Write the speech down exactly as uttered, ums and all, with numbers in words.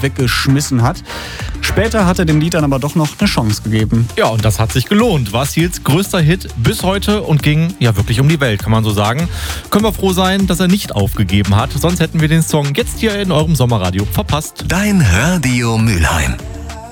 weggeschmissen hat. Später hat er dem Lied dann aber doch noch eine Chance gegeben. Ja, und das hat sich gelohnt. War Seals größter Hit bis heute und ging ja wirklich um die Welt, kann man so sagen. Können wir froh sein, dass er nicht aufgegeben hat. Sonst hätten wir den Song jetzt hier in eurem Sommerradio verpasst. Dein Radio Mülheim.